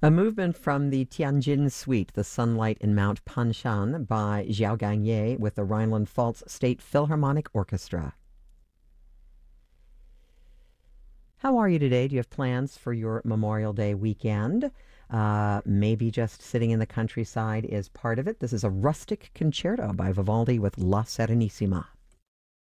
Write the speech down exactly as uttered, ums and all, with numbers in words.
A movement from the Tianjin Suite, The Sunlight in Mount Panshan by Xiao Gangye with the Rhineland-Pfalz State Philharmonic Orchestra. How are you today? Do you have plans for your Memorial Day weekend? Uh, maybe just sitting in the countryside is part of it. This is a rustic concerto by Vivaldi with La Serenissima.